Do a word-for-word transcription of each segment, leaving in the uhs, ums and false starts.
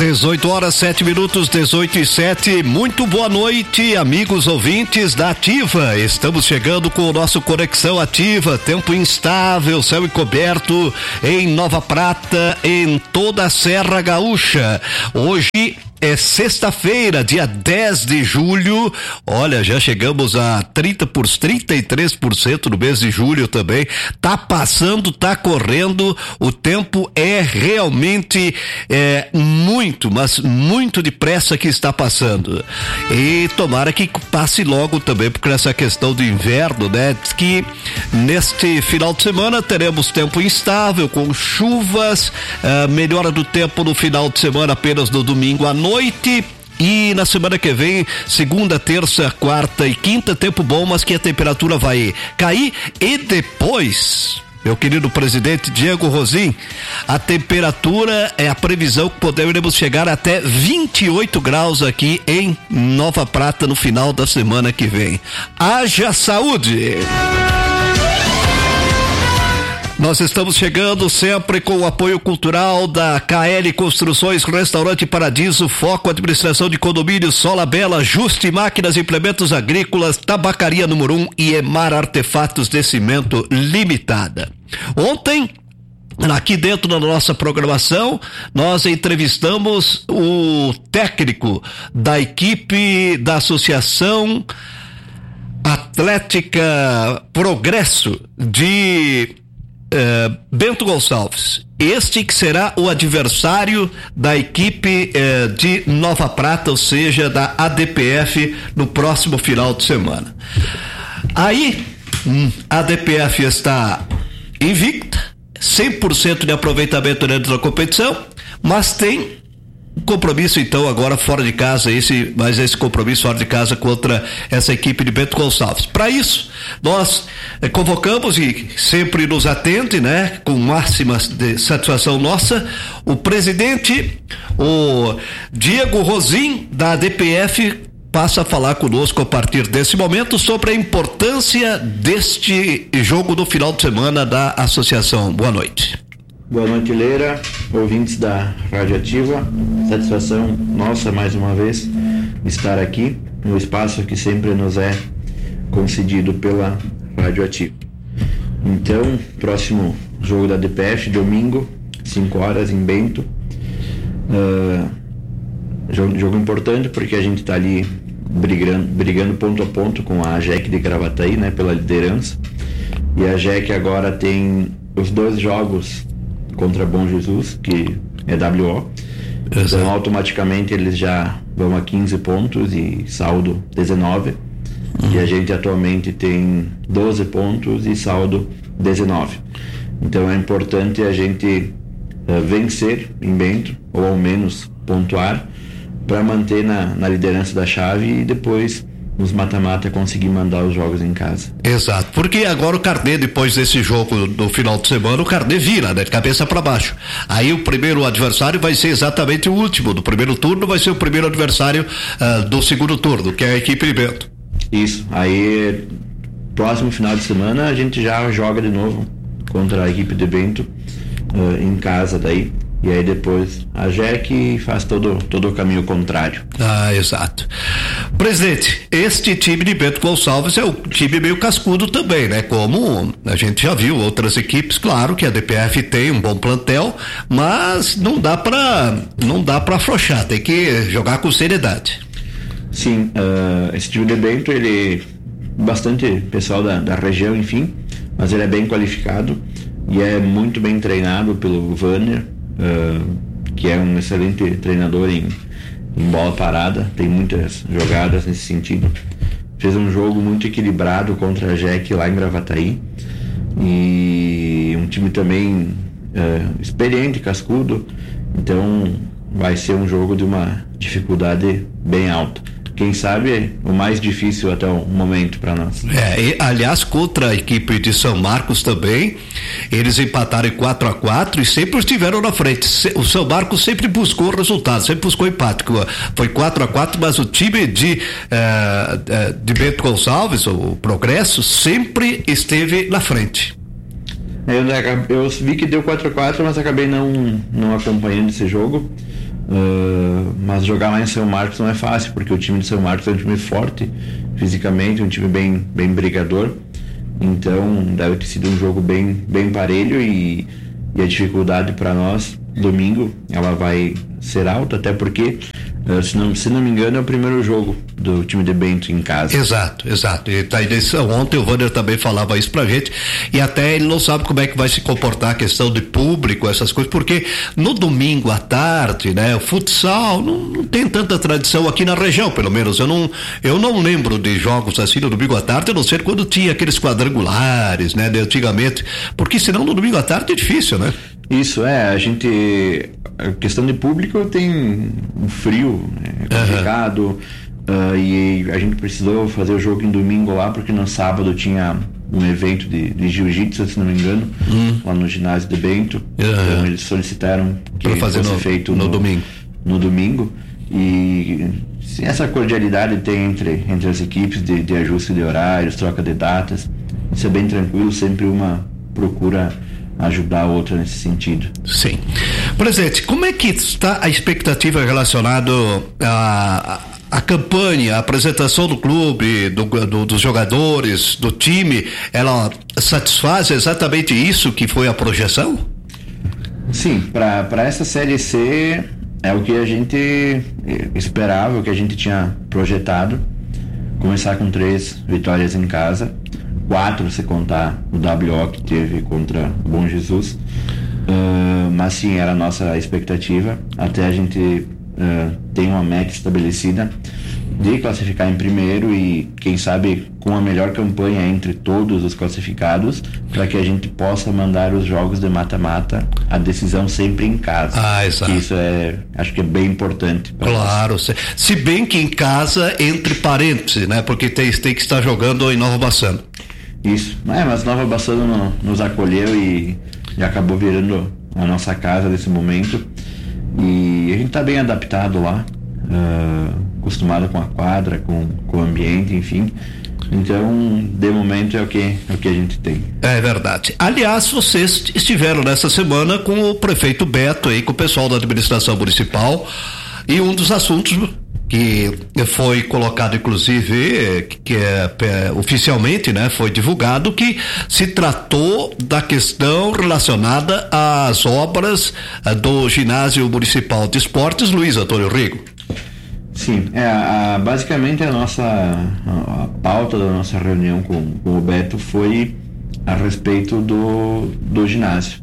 dezoito horas, sete minutos, dezoito e sete. Muito boa noite, amigos ouvintes da Ativa. Estamos chegando com o nosso Conexão Ativa. Tempo instável, céu encoberto em Nova Prata, em toda a Serra Gaúcha. Hoje é sexta-feira, dia dez de julho. Olha, já chegamos a trinta por trinta e três por cento no mês de julho também. Tá passando, tá correndo. O tempo é realmente é, muito, mas muito depressa que está passando. E tomara que passe logo também, porque essa questão do inverno, né? Diz que neste final de semana teremos tempo instável, com chuvas, uh, melhora do tempo no final de semana apenas no domingo à noite. Noite e na semana que vem, segunda, terça, quarta e quinta, tempo bom, mas que a temperatura vai cair e depois, meu querido presidente Diego Rosim, a temperatura é a previsão que poderemos chegar até vinte e oito graus aqui em Nova Prata no final da semana que vem. Haja saúde! Nós estamos chegando sempre com o apoio cultural da K L Construções, Restaurante Paradiso, Foco Administração de Condomínios, Sola Bela, Juste Máquinas e Implementos Agrícolas, Tabacaria Número um e Emar Artefatos de Cimento Limitada. Ontem, aqui dentro da nossa programação, nós entrevistamos o técnico da equipe da Associação Atlética Progresso de Uh, Bento Gonçalves, este que será o adversário da equipe uh, de Nova Prata, ou seja, da A D P F no próximo final de semana. Aí, hum, a A D P F está invicta, cem por cento de aproveitamento dentro da competição, mas tem compromisso então agora fora de casa, esse, mas esse compromisso fora de casa contra essa equipe de Bento Gonçalves. Para isso, nós eh, convocamos e sempre nos atende, né, com máxima de satisfação nossa, o presidente, o Diego Rosim, da A D P F, passa a falar conosco a partir desse momento sobre a importância deste jogo do final de semana da associação. Boa noite. Boa noite, Leira, ouvintes da Rádio Ativa. Satisfação nossa, mais uma vez, estar aqui no espaço que sempre nos é concedido pela Rádio Ativa. Então, próximo jogo da A D P F, domingo, cinco horas, em Bento. Uh, jogo, jogo importante porque a gente está ali brigando, brigando ponto a ponto com a A J E C de Gravataí, né, pela liderança. E a A J E C agora tem os dois jogos contra Bom Jesus, que é W O. Exato. Então automaticamente eles já vão a quinze pontos e saldo dezenove. Uhum. E a gente atualmente tem doze pontos e saldo dezenove. Então é importante a gente uh, vencer em Bento, ou ao menos pontuar, para manter na, na liderança da chave e depois nos mata-mata conseguir mandar os jogos em casa. Exato, porque agora o Carnê, depois desse jogo do final de semana, o Carnê vira, né, de cabeça para baixo. Aí o primeiro adversário vai ser exatamente o último do primeiro turno, vai ser o primeiro adversário uh, do segundo turno, que é a equipe de Bento. Isso, aí próximo final de semana a gente já joga de novo contra a equipe de Bento uh, em casa daí. E aí depois a J E C faz todo, todo o caminho contrário. Ah, exato. Presidente, este time de Bento Gonçalves é um time meio cascudo também, né? Como a gente já viu outras equipes, claro que a D P F tem um bom plantel, mas não dá pra, não dá pra afrouxar, tem que jogar com seriedade. Sim, uh, esse time de Bento, ele bastante pessoal da, da região, enfim, mas ele é bem qualificado e é muito bem treinado pelo Vanner. Uh, que é um excelente treinador em, em bola parada, tem muitas jogadas nesse sentido. Fez um jogo muito equilibrado contra a J E C lá em Gravataí, e um time também uh, experiente, cascudo, então vai ser um jogo de uma dificuldade bem alta. Quem sabe o mais difícil até o momento para nós. É, e, aliás, contra a equipe de São Marcos também, eles empataram em quatro a quatro e sempre estiveram na frente. O São Marcos sempre buscou o resultado, sempre buscou empate. Foi quatro a quatro, mas o time de, uh, de Bento Gonçalves, o Progresso, sempre esteve na frente. Eu, eu vi que deu quatro a quatro, mas acabei não, não acompanhando esse jogo. uh, mas jogar lá em São Marcos não é fácil, porque o time de São Marcos é um time forte fisicamente, um time bem, bem brigador, então deve ter sido um jogo bem, bem parelho, e, e a dificuldade para nós domingo ela vai ser alta, até porque Uh, se, não, se não me engano, é o primeiro jogo do time de Bento em casa. Exato, exato. E tá, ontem o Wander também falava isso pra gente, e até ele não sabe como é que vai se comportar a questão de público, essas coisas, porque no domingo à tarde, né, o futsal não, não tem tanta tradição aqui na região, pelo menos. Eu não, eu não lembro de jogos assim no domingo à tarde, a não ser quando tinha aqueles quadrangulares, né, de antigamente, porque senão no domingo à tarde é difícil, né? Isso, é, a gente, a questão de público tem um frio, é complicado, uhum. uh, e a gente precisou fazer o jogo em domingo lá, porque no sábado tinha um evento de, de jiu-jitsu, se não me engano, uhum. lá no ginásio de Bento, uhum. então eles solicitaram que fazer fosse no, feito no, no domingo. No domingo, e sim, essa cordialidade tem entre, entre as equipes de, de ajuste de horários, troca de datas, isso é bem tranquilo, sempre uma procura ajudar a outra nesse sentido. Sim. Presidente, como é que está a expectativa relacionada à, à campanha, à apresentação do clube, do, do, dos jogadores, do time? Ela satisfaz exatamente isso que foi a projeção? Sim, para essa Série C é o que a gente esperava, o que a gente tinha projetado. Começar com três vitórias em casa, quatro se contar o W O que teve contra o Bom Jesus, uh, mas sim, era a nossa expectativa, até a gente uh, tem uma meta estabelecida de classificar em primeiro e quem sabe com a melhor campanha entre todos os classificados, para que a gente possa mandar os jogos de mata-mata, a decisão sempre em casa. Ah, exato. Isso é, acho que é bem importante. Claro, se, se bem que em casa, entre parênteses, né? Porque tem, tem que estar jogando em Nova Bassano. Isso, é, mas Nova Bassano no, nos acolheu e, e acabou virando a nossa casa nesse momento, e a gente está bem adaptado lá, uh, acostumado com a quadra, com, com o ambiente, enfim, então de momento é o que, é o que a gente tem. É verdade. Aliás, vocês estiveram nessa semana com o prefeito Beto aí, com o pessoal da administração municipal, e um dos assuntos que foi colocado, inclusive, que é, é, oficialmente, né, foi divulgado, que se tratou da questão relacionada às obras uh, do Ginásio Municipal de Esportes Luiz Antônio Rigo. Sim, é, a, basicamente a nossa a, a pauta da nossa reunião com, com o Beto foi a respeito do, do ginásio,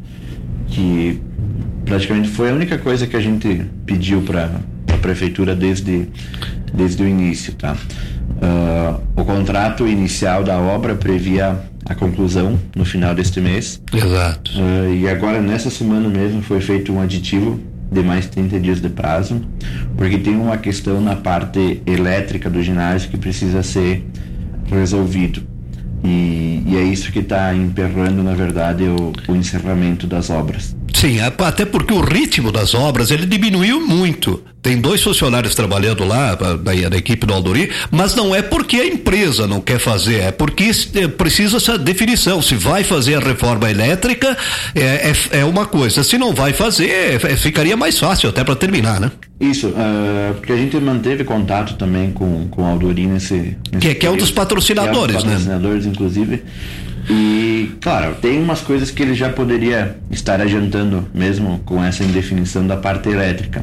que praticamente foi a única coisa que a gente pediu para a prefeitura desde, desde o início, tá? Uh, o contrato inicial da obra previa a conclusão no final deste mês. Exato. Uh, e agora nessa semana mesmo foi feito um aditivo de mais trinta dias de prazo, porque tem uma questão na parte elétrica do ginásio que precisa ser resolvido. E, e é isso que está emperrando, na verdade, o, o encerramento das obras. Sim, até porque o ritmo das obras, ele diminuiu muito. Tem dois funcionários trabalhando lá, da, da equipe do Alduri, mas não é porque a empresa não quer fazer, é porque precisa essa definição. Se vai fazer a reforma elétrica, é, é, é uma coisa. Se não vai fazer, é, ficaria mais fácil até para terminar, né? Isso, uh, porque a gente manteve contato também com, com o Alduri nesse... nesse que, é, que é um dos patrocinadores, é um dos patrocinadores, né? Inclusive. E, claro, tem umas coisas que ele já poderia estar adiantando mesmo com essa indefinição da parte elétrica,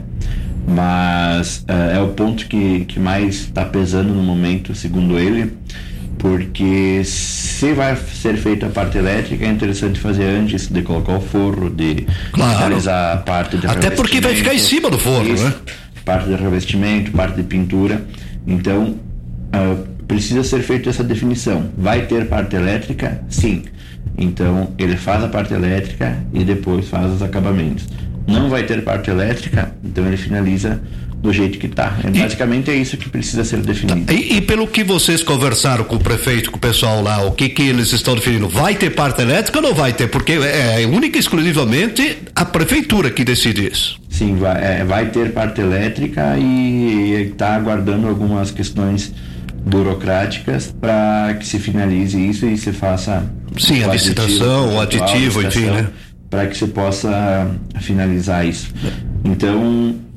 mas uh, é o ponto que, que mais está pesando no momento, segundo ele, porque se vai ser feita a parte elétrica, é interessante fazer antes de colocar o forro, de claro. Finalizar a parte de até porque vai ficar em cima do forro, isso, né? Parte de revestimento, parte de pintura, então... Uh, precisa ser feita essa definição. Vai ter parte elétrica? Sim. Então, ele faz a parte elétrica e depois faz os acabamentos. Não vai ter parte elétrica, então ele finaliza do jeito que está. É, basicamente é isso que precisa ser definido. E, e pelo que vocês conversaram com o prefeito, com o pessoal lá, o que que eles estão definindo? Vai ter parte elétrica ou não vai ter? Porque é única e exclusivamente a prefeitura que decide isso. Sim, vai, é, vai ter parte elétrica e está aguardando algumas questões burocráticas para que se finalize isso e se faça sim a licitação, o aditivo, enfim, né? Para que se possa finalizar isso. Então,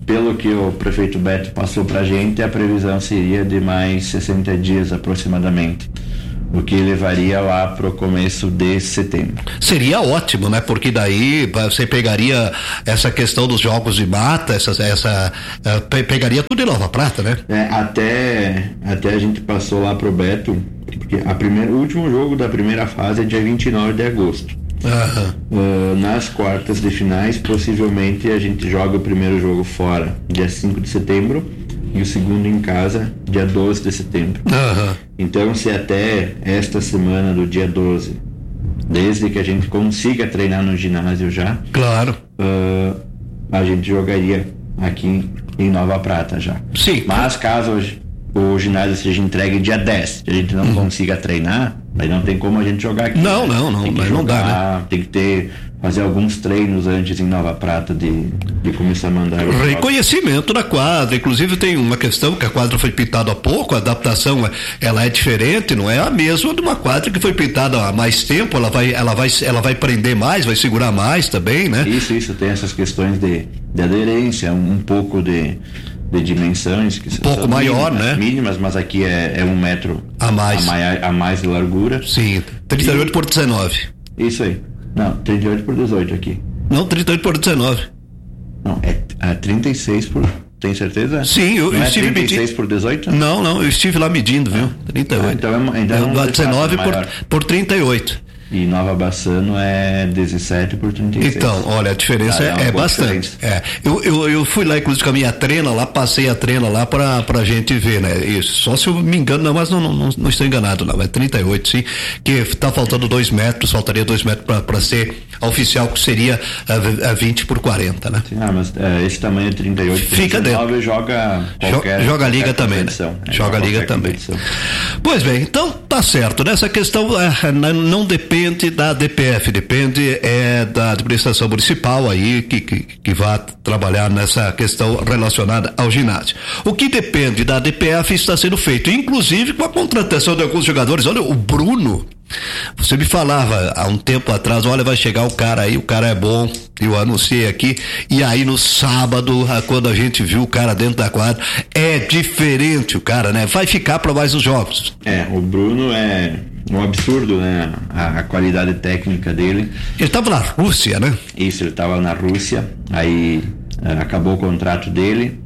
pelo que o prefeito Beto passou pra gente, a previsão seria de mais sessenta dias aproximadamente, o que levaria lá pro começo de setembro. Seria ótimo, né? Porque daí você pegaria essa questão dos jogos de mata, essa, essa uh, pegaria tudo em Nova Prata, né? É, até, até a gente passou lá pro Beto, porque a primeira, o último jogo da primeira fase é dia vinte e nove de agosto. Uhum. Uh, nas quartas de finais, possivelmente a gente joga o primeiro jogo fora, dia cinco de setembro, e o segundo em casa, dia doze de setembro. Uhum. Então, se até esta semana do dia doze, desde que a gente consiga treinar no ginásio já, claro, uh, a gente jogaria aqui em Nova Prata já. Sim. Mas caso hoje o ginásio seja entregue dia dez, e a gente não uhum. consiga treinar, aí não tem como a gente jogar aqui. Não, né? não, não, tem que mas jogar, não dá, né? Tem que ter, fazer alguns treinos antes em Nova Prata de, de começar a mandar. Reconhecimento da quadra, inclusive tem uma questão que a quadra foi pintada há pouco, a adaptação ela é diferente, não é a mesma de uma quadra que foi pintada há mais tempo, ela vai, ela vai, ela vai prender mais, vai segurar mais também, né? Isso, isso, tem essas questões de, de aderência, um, um pouco de de dimensões que um pouco maior, mínimas, né? Mínimas, mas aqui é, é um metro a mais. A, mai, a mais de largura. Sim, trinta e oito por dezenove. Isso aí. Não, trinta e oito por dezoito aqui. Não, trinta e oito por dezenove. Não, é, é trinta e seis por. Tem certeza? Sim, eu, eu não estive é trinta e seis medindo. por dezoito? Não, não, eu estive lá medindo, viu? trinta e oito. Ah, então é, então é um dezenove por, por trinta e oito. E Nova Bassano é dezessete por trinta e seis. Então, olha, a diferença ah, é, é bastante. É. Eu, eu, eu fui lá, inclusive, com a minha trena lá, passei a trena lá pra, pra gente ver, né? Isso. Só se eu me engano, não, mas não, não, não, não estou enganado, não. É trinta e oito, sim. Que tá faltando dois metros, faltaria dois metros pra, pra ser a oficial, que seria a, a vinte por quarenta, né? Sim, ah, mas é, esse tamanho é trinta e oito por fica dentro. Joga qualquer, joga a liga qualquer também, né? É, joga a liga também. Pois bem, então tá certo. Nessa questão é, não depende da D P F, depende é da administração municipal aí que, que, que vai trabalhar nessa questão relacionada ao ginásio. O que depende da D P F está sendo feito, inclusive com a contratação de alguns jogadores. Olha, o Bruno, você me falava há um tempo atrás, olha, vai chegar o cara aí, o cara é bom, eu anunciei aqui, e aí no sábado, quando a gente viu o cara dentro da quadra, é diferente o cara, né? Vai ficar para mais os jogos. É, o Bruno é um absurdo, né? A, a qualidade técnica dele. Ele estava na Rússia, né? Isso, ele estava na Rússia, aí uh, acabou o contrato dele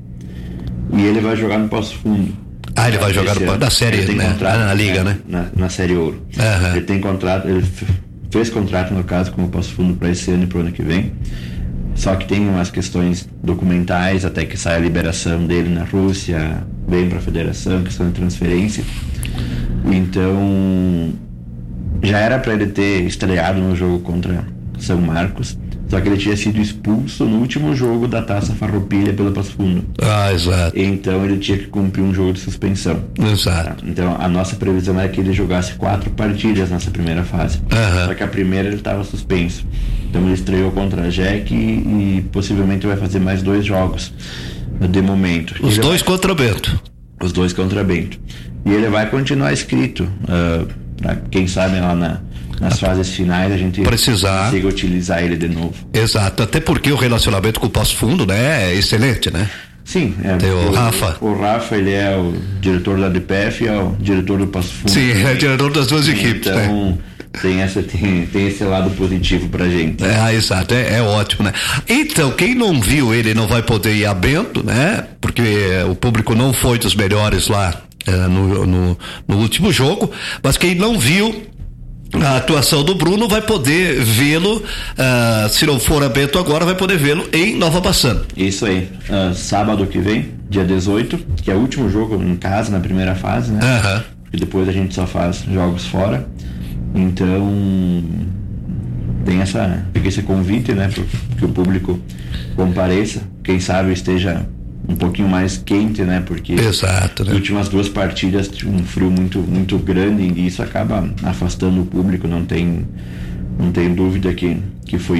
e ele vai jogar no Passo Fundo. Ah, ele vai jogar no, na série, né? Contrato, na liga, é, né? Na, na série Ouro. Uhum. Ele tem contrato, ele f- fez contrato no caso com o Passo Fundo para esse ano e para o ano que vem. Só que tem umas questões documentais até que sai a liberação dele na Rússia, vem para a federação, questão de transferência. Então já era para ele ter estreado no jogo contra São Marcos, só que ele tinha sido expulso no último jogo da Taça Farroupilha pelo Passo Fundo. Ah, exato. Então ele tinha que cumprir um jogo de suspensão. Exato. Então a nossa previsão era que ele jogasse quatro partidas nessa primeira fase. Uhum. Só que a primeira ele estava suspenso. Então ele estreou contra a Jack e, e possivelmente vai fazer mais dois jogos de momento. Os ele dois vai... contra o Bento. Os dois contra Bento. E ele vai continuar inscrito. Uh, pra, quem sabe lá na, nas fases finais a gente precisar consiga utilizar ele de novo. Exato, até porque o relacionamento com o Passo Fundo, né, é excelente, né? Sim, é, tem o, o Rafa. O Rafa, ele é o diretor da D P F e é o diretor do Passo Fundo. Sim, é o diretor das duas equipes. Então, né? tem, essa, tem, tem esse lado positivo pra gente. É, ah, exato, é, é ótimo, né? Então, quem não viu ele não vai poder ir a Bento, né? Porque o público não foi dos melhores lá é, no, no, no último jogo, mas quem não viu a atuação do Bruno vai poder vê-lo, uh, se não for a Bento agora, vai poder vê-lo em Nova Bassano. Isso aí, uh, sábado que vem, dia dezoito, que é o último jogo em casa, na primeira fase, né? Uhum. E depois a gente só faz jogos fora. Então tem essa, fica esse convite, né, para que o público compareça, quem sabe esteja um pouquinho mais quente, né, porque exato, né? As últimas duas partidas tinha um frio muito muito grande e isso acaba afastando o público, não tem não tem dúvida que que foi isso.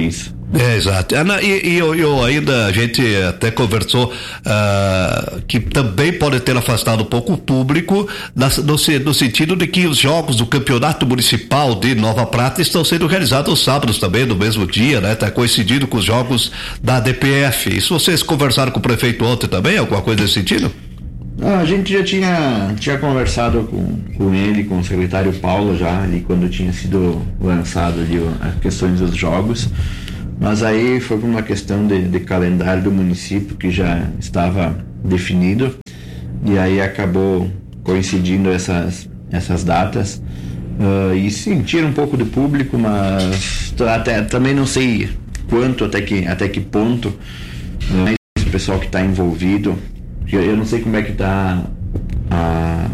É, exato. E, e eu, eu ainda, a gente até conversou uh, que também pode ter afastado um pouco o público na, no, no sentido de que os jogos do Campeonato Municipal de Nova Prata estão sendo realizados aos sábados também, no mesmo dia, né? Tá coincidindo com os jogos da D P F. Isso vocês conversaram com o prefeito ontem também, alguma coisa nesse sentido? Ah, a gente já tinha, tinha conversado com, com ele, com o secretário Paulo já, ali quando tinha sido lançado ali as questões dos jogos. Mas aí foi por uma questão de, de calendário do município que já estava definido, e aí acabou coincidindo essas, essas datas, uh, e sim, tira um pouco do público, mas até, também não sei quanto, até que, até que ponto, mas o pessoal que está envolvido, eu, eu não sei como é que está a,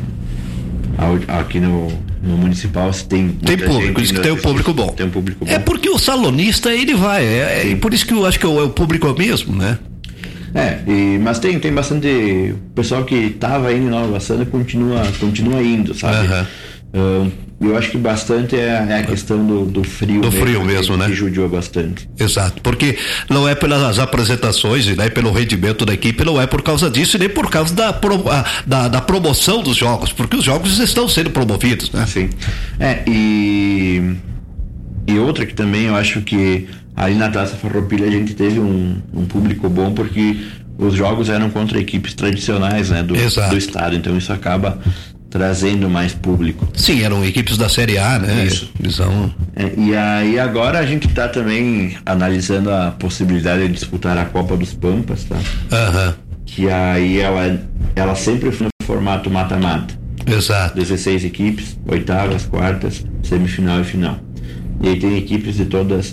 a, aqui no no municipal, se tem tem público, diz que tem um público bom. Tem um público bom. É porque o salonista ele vai, é, é por isso que eu acho que o, é o público é o mesmo, né? É, e, mas tem, tem bastante pessoal que estava indo em Nova Bassana continua, continua indo, sabe? Uhum. Uh, eu acho que bastante é, é a questão do, do frio. Do mesmo, frio mesmo, que, né? Que judiou bastante. Exato, porque não é pelas apresentações e nem pelo rendimento da equipe, não é por causa disso e nem por causa da, pro, da, da promoção dos jogos, porque os jogos estão sendo promovidos, né? Sim. É, e, e outra que também eu acho que ali na Taça Farroupilha a gente teve um, um público bom, porque os jogos eram contra equipes tradicionais, né, do, do estado, então isso acaba trazendo mais público. Sim, eram equipes da Série A, né? Isso. Visão. É, e aí agora a gente está também analisando a possibilidade de disputar a Copa dos Pampas, tá? Uhum. Que aí ela, ela sempre foi no formato mata-mata. Exato. dezesseis equipes, oitavas, quartas, semifinal e final. E aí tem equipes de todas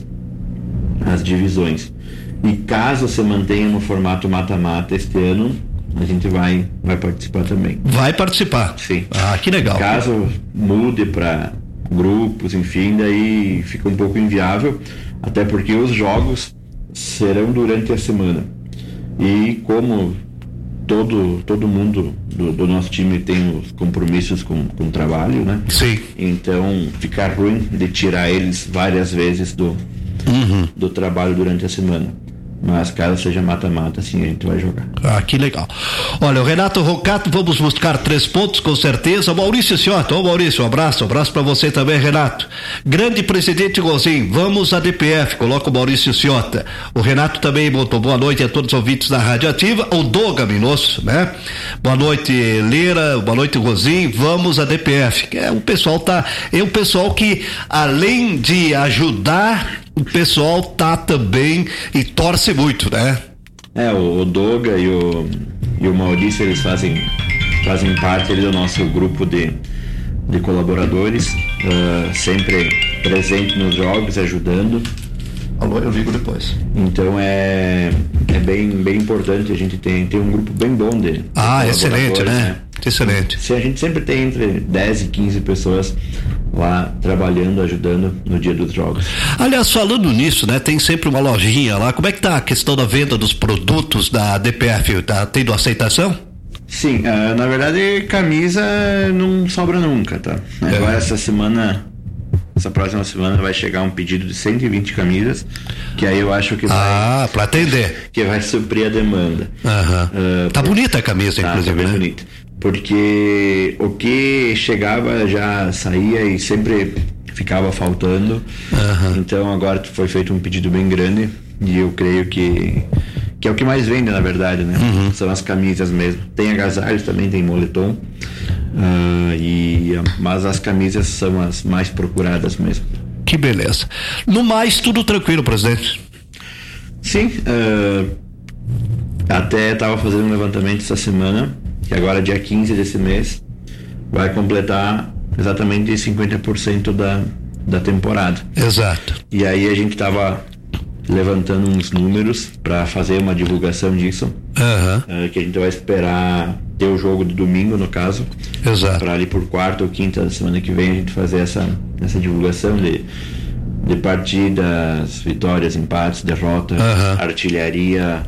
as divisões. E caso se mantenha no formato mata-mata este ano, a gente vai, vai participar também. Vai participar? Sim. Ah, que legal. Caso mude para grupos, enfim, daí fica um pouco inviável, até porque os jogos serão durante a semana. E como todo, todo mundo do, do nosso time tem os compromissos com, com o trabalho, né? Sim. Então fica ruim de tirar eles várias vezes do, uhum. do trabalho durante a semana. Mas caso seja mata-mata, sim, a gente vai jogar. Ah, que legal. Olha, o Renato Rocato, vamos buscar três pontos, com certeza. Maurício Ciota, ô Maurício, um abraço, um abraço pra você também, Renato. Grande presidente Gonzinho, vamos à D P F, coloca o Maurício Ciota. O Renato também botou boa noite a todos os ouvintes da Rádio Ativa. O Doga Minosso, né? Boa noite, Leira, boa noite, Gonzinho. Vamos à D P F. É, o pessoal tá, é um pessoal que, além de ajudar, o pessoal tá também e torce muito, né? É, o, o Doga e o, e o Maurício, eles fazem, fazem parte ali do nosso grupo de, de colaboradores, uh, sempre presente nos jogos, ajudando. Alô, eu ligo depois. Então é, é bem, bem importante, a gente tem, tem um grupo bem bom de, de Ah, excelente, né? né? Excelente. Se a gente sempre tem entre dez e quinze pessoas lá trabalhando, ajudando no dia dos jogos. Aliás, falando nisso, né, tem sempre uma lojinha lá. Como é que tá a questão da venda dos produtos da D P F? Tá tendo aceitação? Sim, uh, na verdade camisa não sobra nunca, tá? É. Agora essa semana, essa próxima semana vai chegar um pedido de cento e vinte camisas, que aí eu acho que vai... Ah, para atender. Que vai suprir a demanda. Uhum. Uh, tá por... bonita a camisa, tá, inclusive, tá bem né? bonita. Porque o que chegava já saía e sempre ficava faltando. Uhum. Então agora foi feito um pedido bem grande e eu creio que que é o que mais vende, na verdade, né? Uhum. São as camisas mesmo. Tem agasalhos também, tem moletom. Uh, e, mas as camisas são as mais procuradas mesmo. Que beleza. No mais, tudo tranquilo, presidente? Sim. Uh, até estava fazendo um levantamento essa semana, que agora dia quinze desse mês vai completar exatamente cinquenta por cento da, da temporada. Exato. E aí a gente estava levantando uns números para fazer uma divulgação disso. Uhum. Uh, que a gente vai esperar ter o jogo de domingo, no caso. Exato. Para ali por quarta ou quinta da semana que vem a gente fazer essa, essa divulgação de, de partidas, vitórias, empates, derrotas, uhum. artilharia,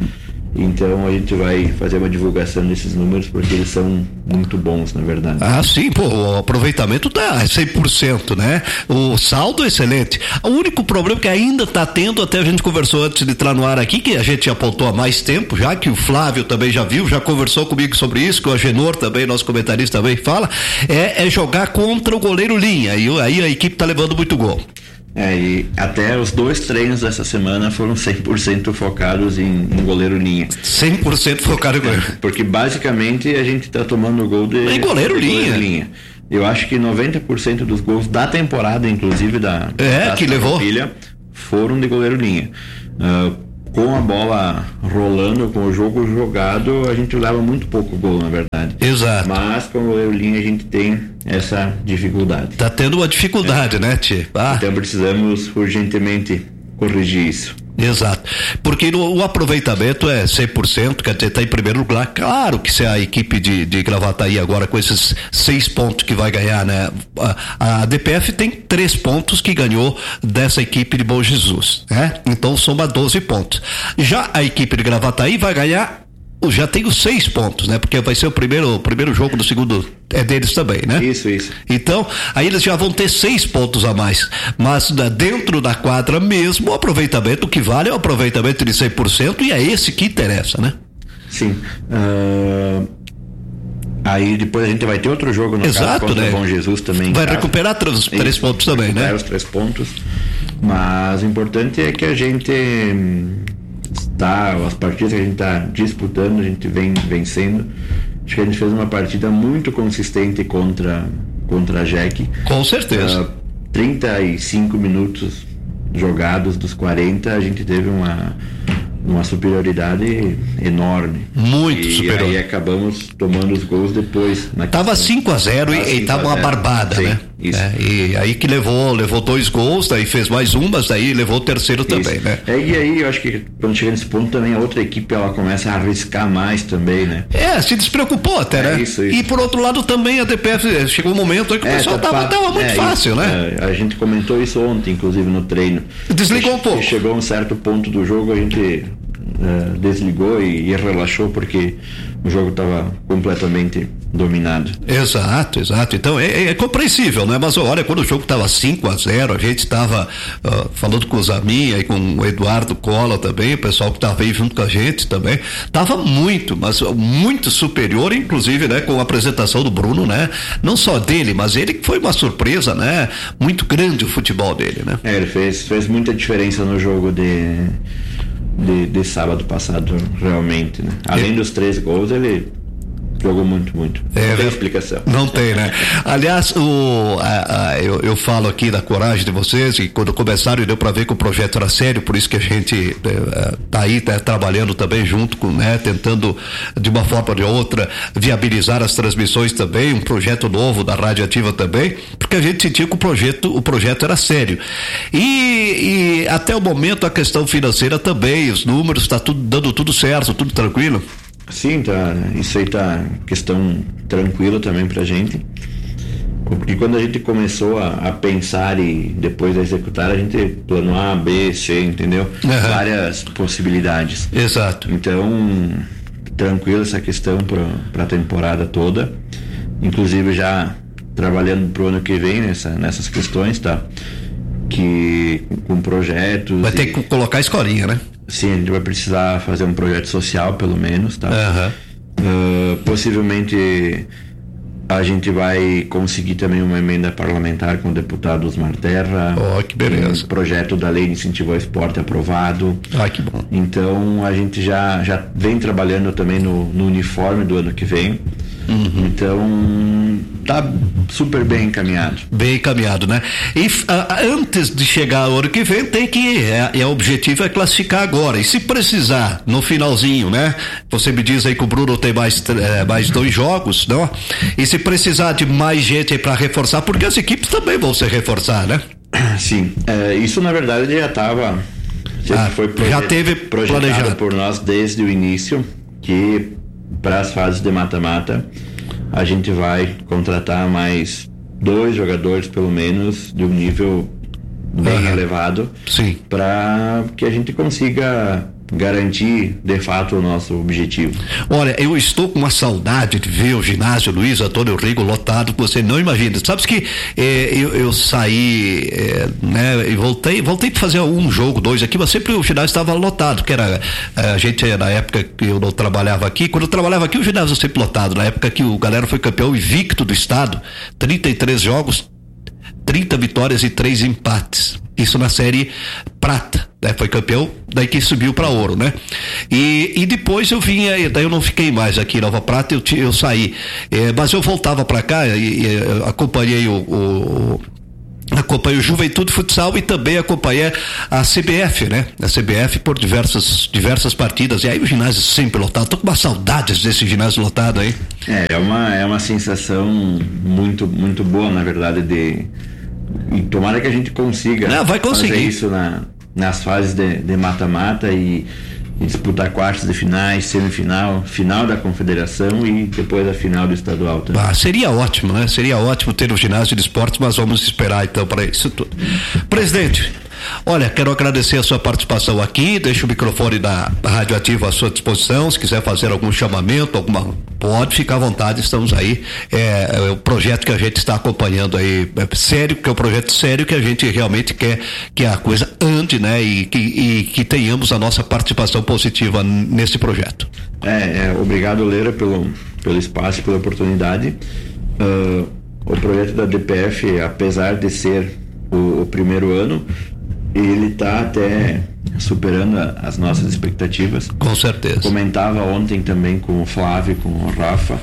Então a gente vai fazer uma divulgação desses números porque eles são muito bons, na verdade. Ah, sim, pô, o aproveitamento tá cem por cento, né? O saldo é excelente. O único problema que ainda tá tendo, até a gente conversou antes de entrar no ar aqui, que a gente apontou há mais tempo, já que o Flávio também já viu, já conversou comigo sobre isso, que o Agenor também, nosso comentarista também fala, é, é jogar contra o goleiro linha, e aí a equipe tá levando muito gol. É, e até os dois treinos dessa semana foram cem por cento focados em, em goleiro linha. cem por cento focado em goleiro. Porque basicamente a gente está tomando gol de, em goleiro, de linha. goleiro linha. Eu acho que noventa por cento dos gols da temporada, inclusive da é, da que levou filha, foram de goleiro linha. Uh, com a bola rolando, com o jogo jogado, a gente leva muito pouco gol, na verdade. Exato. Mas com o goleiro linha a gente tem essa dificuldade. Tá tendo uma dificuldade, é. né, Tchê? Ah. Então precisamos urgentemente corrigir isso. Exato, porque no, o aproveitamento é cem por cento, quer dizer, está em primeiro lugar. Claro que se a equipe de, de Gravataí agora com esses seis pontos que vai ganhar, né? A, a D P F tem três pontos que ganhou dessa equipe de Bom Jesus, né? Então soma doze pontos. Já a equipe de Gravataí vai ganhar, já tem os seis pontos, né? Porque vai ser o primeiro, o primeiro jogo do segundo, é deles também, né? Isso, isso. Então, aí eles já vão ter seis pontos a mais. Mas dentro da quadra mesmo, o aproveitamento, o que vale é o aproveitamento de cem por cento e é esse que interessa, né? Sim. Uh, aí depois a gente vai ter outro jogo no Exato, caso contra né? o Bom Jesus também. Vai caso. recuperar os três Isso, pontos também, né? os três pontos. Mas o importante é que a gente está, as partidas que a gente está disputando, a gente vem vencendo. Acho que a gente fez uma partida muito consistente contra, contra a Jack. Com certeza. Uh, trinta e cinco minutos jogados dos quarenta, a gente teve uma, uma superioridade enorme. Muito e superior. E aí acabamos tomando os gols depois. Tava cinco a zero e, e tava uma barbada, sim, né? Isso. É, e aí que levou, levou dois gols, daí fez mais um, mas daí levou o terceiro isso. também, né? É, e aí eu acho que quando chega nesse ponto também a outra equipe ela começa a arriscar mais também, né? É, se despreocupou até, é, né? Isso, isso. E por outro lado também a D P F chegou um momento aí que o é, pessoal tá, tava, tava muito é, fácil, isso, né? É, a gente comentou isso ontem, inclusive no treino. Desligou e, um pouco. Chegou a um certo ponto do jogo, a gente Uh, desligou e, e relaxou porque o jogo estava completamente dominado. Exato, exato. Então é, é compreensível, né? Mas olha, quando o jogo estava cinco a zero, a gente estava uh, falando com o Zaminha e com o Eduardo Cola também, o pessoal que estava aí junto com a gente também, estava muito, mas muito superior, inclusive, né? Com a apresentação do Bruno, né? Não só dele, mas ele que foi uma surpresa, né? Muito grande o futebol dele, né? É, ele fez, fez muita diferença no jogo de De, de sábado passado, realmente, né? Além é. dos três gols, ele jogou muito, muito. Não é, tem explicação. Não tem, né? Aliás, o, a, a, eu, eu falo aqui da coragem de vocês, e quando começaram deu para ver que o projeto era sério, por isso que a gente é, tá aí, tá trabalhando também junto com, né, tentando de uma forma ou de outra viabilizar as transmissões também, um projeto novo da Rádio Ativa também, porque a gente sentia que o projeto, o projeto era sério. E, e até o momento a questão financeira também, os números, está tudo dando tudo certo, tudo tranquilo. Sim, tá. Isso aí tá questão tranquila também pra gente. Porque quando a gente começou a, a pensar e depois a executar, a gente planou A, B, C, entendeu? Uhum. Várias possibilidades. Exato. Então, tranquila essa questão pra, pra temporada toda. Inclusive já trabalhando pro ano que vem nessa, nessas questões, tá? Que com projetos. Vai e... ter que colocar a escolinha, né? Sim, a gente vai precisar fazer um projeto social, pelo menos, tá? Uhum. Uh, possivelmente a gente vai conseguir também uma emenda parlamentar com o deputado Osmar Terra. Oh, que beleza. Um projeto da lei de incentivo ao esporte aprovado. Ah, que bom. Então a gente já, já vem trabalhando também no, no uniforme do ano que vem. Uhum. Então tá super bem encaminhado. Bem encaminhado, né? E uh, antes de chegar ao ano que vem tem que, é, é o objetivo é classificar agora, e se precisar no finalzinho, né? Você me diz aí que o Bruno tem mais, é, mais dois jogos, não? E se precisar de mais gente aí para reforçar, porque as equipes também vão se reforçar, né? Sim, é, isso na verdade já estava ah, foi projet, já teve projetado planejado por nós desde o início, que para as fases de mata-mata a gente vai contratar mais dois jogadores pelo menos de um nível bem uhum. elevado, sim, para que a gente consiga garantir de fato o nosso objetivo. Olha, eu estou com uma saudade de ver o ginásio Luiz Antônio Rigo lotado, que você não imagina. Sabe que eh, eu, eu saí, eh, né, e voltei, voltei para fazer um jogo, dois aqui, mas sempre o ginásio estava lotado, que era, a gente, na época que eu não trabalhava aqui, quando eu trabalhava aqui o ginásio sempre lotado, na época que o galera foi campeão invicto do estado, trinta e três jogos, trinta vitórias e três empates. Isso na série prata, né? Foi campeão, daí que subiu para ouro, né? E, e depois eu vinha, daí eu não fiquei mais aqui em Nova Prata, eu, eu saí, é, mas eu voltava para cá e, e acompanhei o, o acompanhei o Juventude Futsal e também acompanhei a C B F, né? A C B F por diversas, diversas partidas, e aí o ginásio sempre lotado. Tô com umas saudades desse ginásio lotado aí. É, é uma, é uma sensação muito, muito boa, na verdade, de e tomara que a gente consiga Não, vai conseguir. fazer isso na, nas fases de, de mata-mata e, e disputar quartos de finais, semifinal, final da confederação e depois a final do estadual também. Ah, seria ótimo, né? Seria ótimo ter o ginásio de esportes, mas vamos esperar então para isso tudo. Presidente, olha, quero agradecer a sua participação aqui, deixo o microfone da Rádio Ativa à sua disposição, se quiser fazer algum chamamento, alguma, pode ficar à vontade, estamos aí, é, é o projeto que a gente está acompanhando aí, é sério, que é um projeto sério que a gente realmente quer que a coisa ande, né, e que, e que tenhamos a nossa participação positiva nesse projeto. É, é obrigado, Leira, pelo, pelo espaço, pela oportunidade. Uh, o projeto da D P F, apesar de ser o, o primeiro ano, ele está até superando a, as nossas expectativas. Com certeza. Comentava ontem também com o Flávio, com o Rafa,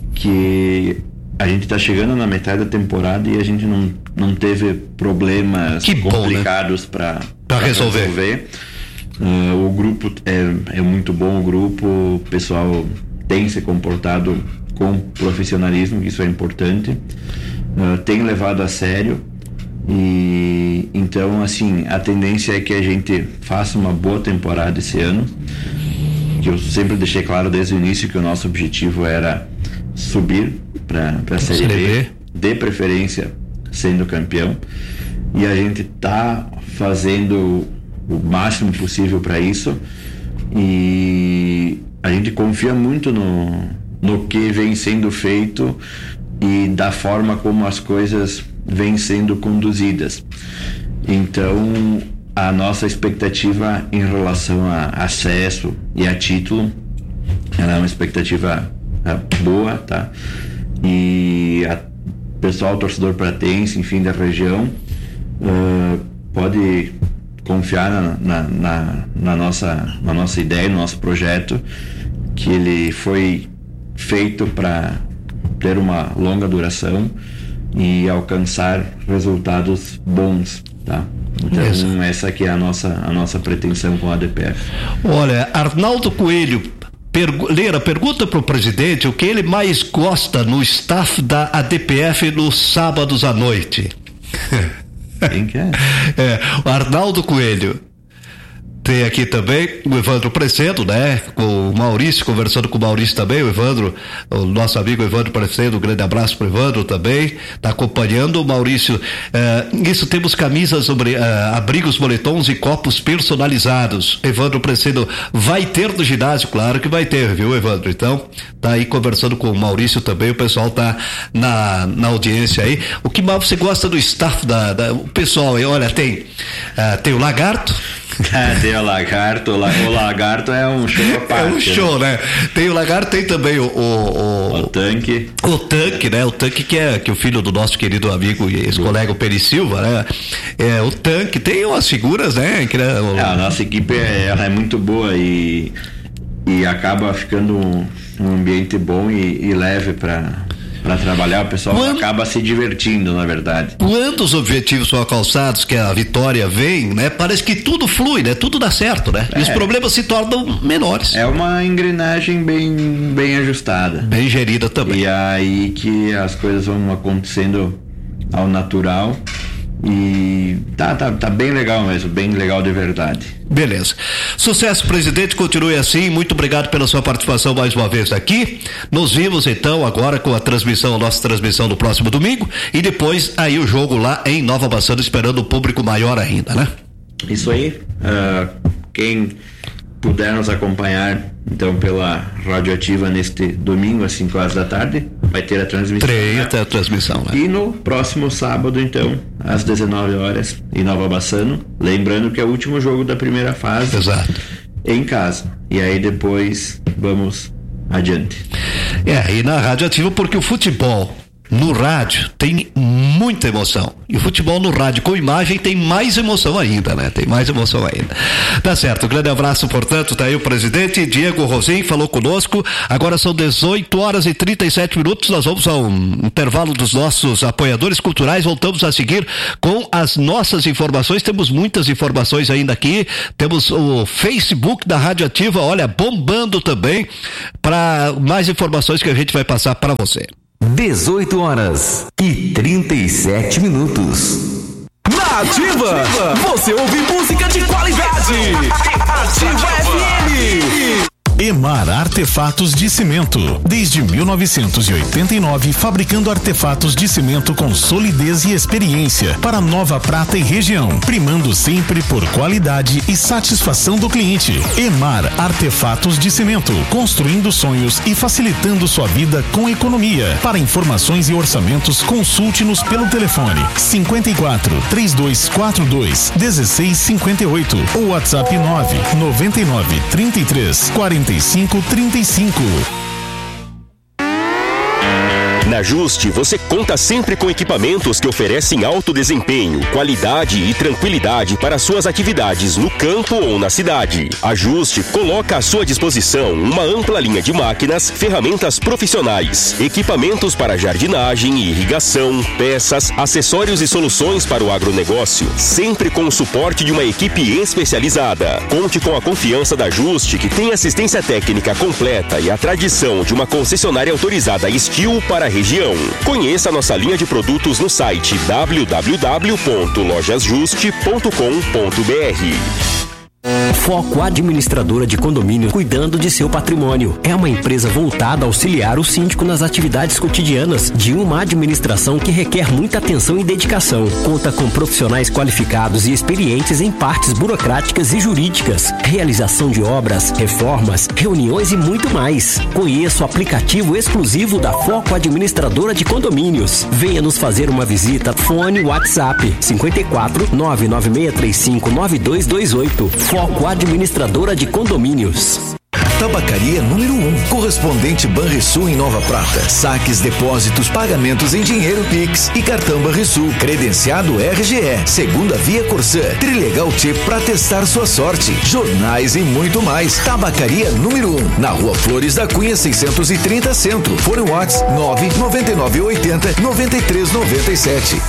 que a gente está chegando na metade da temporada e a gente não, não teve problemas que bom, complicados, né? para resolver. resolver. Uh, o grupo é, é muito bom, o grupo, o pessoal tem se comportado com profissionalismo, isso é importante, uh, tem levado a sério. E então, assim, a tendência é que a gente faça uma boa temporada esse ano, que eu sempre deixei claro desde o início que o nosso objetivo era subir para a Série B, de preferência sendo campeão, e a gente está fazendo o máximo possível para isso, e a gente confia muito no, no que vem sendo feito e da forma como as coisas vêm sendo conduzidas. Então, a nossa expectativa em relação a acesso e a título, ela é uma expectativa boa, tá? E o pessoal, o torcedor pratense, enfim, da região, uh, pode confiar na, na, na, na, nossa, na nossa ideia, no nosso projeto, que ele foi feito para ter uma longa duração e alcançar resultados bons, tá? Então, Isso. essa aqui é a nossa, a nossa pretensão com a D P F. Olha, Arnaldo Coelho, pergu- Leira, pergunta para o presidente o que ele mais gosta no staff da A D P F nos sábados à noite. Quem que é? É, o Arnaldo Coelho. Tem aqui também o Evandro Precedo, né? Com o Maurício, conversando com o Maurício também, o Evandro, o nosso amigo Evandro Precedo, um grande abraço para o Evandro também, está acompanhando o Maurício. É, isso temos camisas, sobre, é, abrigos, moletons e copos personalizados. Evandro Precedo, vai ter no ginásio? Claro que vai ter, viu, Evandro? Então, tá aí conversando com o Maurício também, o pessoal tá na, na audiência aí. O que mais você gosta do staff da, da o pessoal aí? Olha, tem, uh, tem o Lagarto. Tem o Lagarto, o, la, o Lagarto é um show à parte. É um show, né? Tem o Lagarto, tem também o o, o, o Tanque. O Tanque, né? O Tanque que é que o filho do nosso querido amigo e ex-colega, o Peri Silva, né? É, o Tanque, tem umas figuras, né? Que, né? O... É, a nossa equipe é, ela é muito boa e, e acaba ficando um, um ambiente bom e, e leve para para trabalhar, o pessoal quando, acaba se divertindo, na verdade. Quando os objetivos são alcançados, que a vitória vem, né? Parece que tudo flui, né? Tudo dá certo, né? É, e os problemas se tornam menores. É uma engrenagem bem, bem ajustada. Bem gerida também. E aí que as coisas vão acontecendo ao natural e tá, tá, tá bem legal mesmo, bem legal de verdade. Beleza. Sucesso, presidente, continue assim. Muito obrigado pela sua participação mais uma vez aqui. Nos vimos então agora com a transmissão, a nossa transmissão do próximo domingo e depois aí o jogo lá em Nova Bassano, esperando o público maior ainda, né? Isso aí. Uh, quem puder nos acompanhar então pela Radioativa neste domingo às cinco horas da tarde, vai ter a transmissão. Tem até a transmissão, né? E no próximo sábado, então, às dezenove horas, em Nova Bassano, lembrando que é o último jogo da primeira fase. Exato. Em casa. E aí depois vamos adiante. É, e na Radioativa, porque o futebol no rádio tem muita emoção. E o futebol no rádio com imagem tem mais emoção ainda, né? Tem mais emoção ainda. Tá certo, um grande abraço, portanto, tá aí o presidente Diego Rosim, falou conosco. Agora são dezoito horas e trinta e sete minutos, nós vamos ao intervalo dos nossos apoiadores culturais, voltamos a seguir com as nossas informações, temos muitas informações ainda aqui, temos o Facebook da Radioativa, olha, bombando também, para mais informações que a gente vai passar para você. dezoito horas e trinta e sete minutos. Na Ativa, você ouve música de qualidade. Ativa F M. Emar Artefatos de Cimento. Desde mil novecentos e oitenta e nove, fabricando artefatos de cimento com solidez e experiência para Nova Prata e região, primando sempre por qualidade e satisfação do cliente. Emar Artefatos de Cimento, construindo sonhos e facilitando sua vida com economia. Para informações e orçamentos, consulte-nos pelo telefone cinquenta e quatro, trinta e dois quarenta e dois, dezesseis cinquenta e oito ou WhatsApp nove noventa e nove, trinta e três, quarenta e cinco, trinta e cinco. Na Juste, você conta sempre com equipamentos que oferecem alto desempenho, qualidade e tranquilidade para suas atividades no campo ou na cidade. A Juste coloca à sua disposição uma ampla linha de máquinas, ferramentas profissionais, equipamentos para jardinagem e irrigação, peças, acessórios e soluções para o agronegócio, sempre com o suporte de uma equipe especializada. Conte com a confiança da Juste, que tem assistência técnica completa e a tradição de uma concessionária autorizada Estil para a região. Conheça nossa linha de produtos no site w w w ponto lojas juste ponto com ponto b r. Foco Administradora de Condomínio, cuidando de seu patrimônio. É uma empresa voltada a auxiliar o síndico nas atividades cotidianas de uma administração que requer muita atenção e dedicação. Conta com profissionais qualificados e experientes em partes burocráticas e jurídicas, realização de obras, reformas, reuniões e muito mais. Conheça o aplicativo exclusivo da Foco Administradora de Condomínios. Venha nos fazer uma visita. Fone WhatsApp cinquenta e quatro, nove nove seis três cinco, nove dois dois oito. Foco Administradora de Condomínios. Tabacaria número um, correspondente Banrisul em Nova Prata. Saques, depósitos, pagamentos em dinheiro Pix e cartão Banrisul. Credenciado R G E, segunda via Corsã. Trilegal T para testar sua sorte. Jornais e muito mais. Tabacaria número um, na Rua Flores da Cunha seiscentos e trinta Centro. Fone WhatsApp nove nove nove oitenta, noventa e três noventa e sete.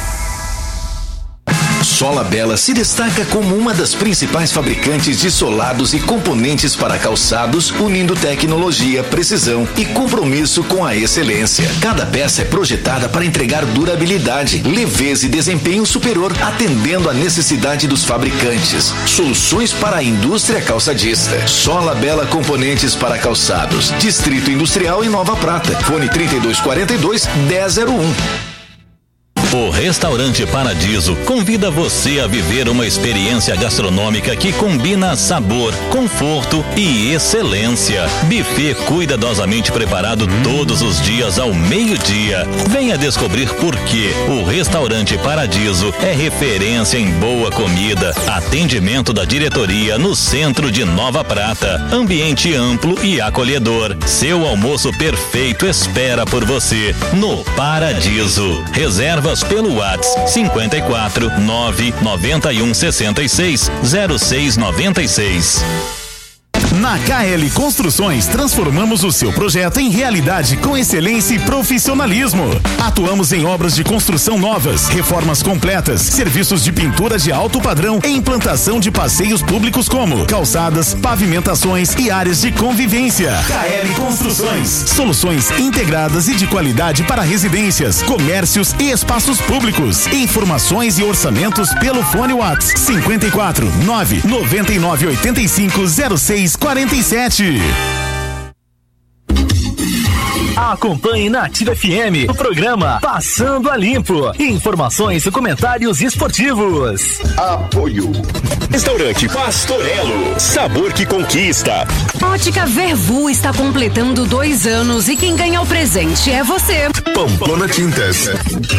Sola Bela se destaca como uma das principais fabricantes de solados e componentes para calçados, unindo tecnologia, precisão e compromisso com a excelência. Cada peça é projetada para entregar durabilidade, leveza e desempenho superior, atendendo à necessidade dos fabricantes. Soluções para a indústria calçadista. Sola Bela Componentes para Calçados. Distrito Industrial em Nova Prata. Fone trinta e dois quarenta e dois, dez zero um. O Restaurante Paradiso convida você a viver uma experiência gastronômica que combina sabor, conforto e excelência. Buffet cuidadosamente preparado todos os dias ao meio-dia. Venha descobrir por que o Restaurante Paradiso é referência em boa comida. Atendimento da diretoria no centro de Nova Prata. Ambiente amplo e acolhedor. Seu almoço perfeito espera por você no Paradiso. Reservas pelo WhatsApp cinquenta e quatro, nove noventa e um, sessenta e seis, zero seis noventa e seis. Na K L Construções, transformamos o seu projeto em realidade com excelência e profissionalismo. Atuamos em obras de construção novas, reformas completas, serviços de pintura de alto padrão e implantação de passeios públicos como calçadas, pavimentações e áreas de convivência. K L Construções, soluções integradas e de qualidade para residências, comércios e espaços públicos. Informações e orçamentos pelo fone WhatsApp cinquenta e quatro, nove noventa e nove oitenta e cinco, zero seis quarenta e sete. A Acompanhe na Ativa F M o programa Passando a Limpo. Informações e comentários esportivos. Apoio. Restaurante Pastorello. Sabor que conquista. Ótica Vervu está completando dois anos e quem ganha o presente é você. Pamplona Tintas.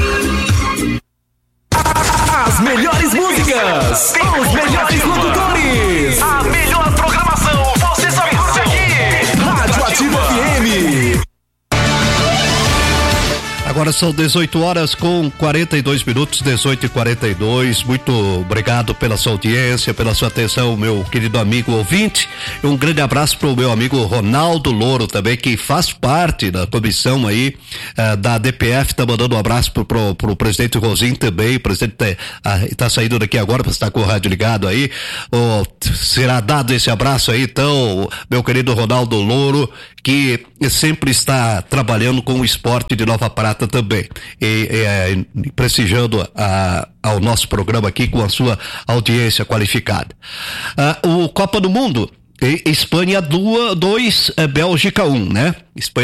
As melhores músicas, os melhores locutores, a melhor programação, você só curte aqui. Rádio Ativa F M. Agora são dezoito horas com quarenta e dois minutos, dezoito e quarenta e dois. Muito obrigado pela sua audiência, pela sua atenção, meu querido amigo ouvinte. Um grande abraço para o meu amigo Ronaldo Louro também, que faz parte da comissão aí uh, da D P F. Tá mandando um abraço pro, pro, pro presidente Rosim também. O presidente tá, uh, tá saindo daqui agora para estar com o rádio ligado aí. Oh, será dado esse abraço aí, então, meu querido Ronaldo Louro, que sempre está trabalhando com o esporte de Nova Prata também, e, e, prestigiando a, ao nosso programa aqui com a sua audiência qualificada. Ah, o Copa do Mundo, Espanha dois, Bélgica um, né? Espanha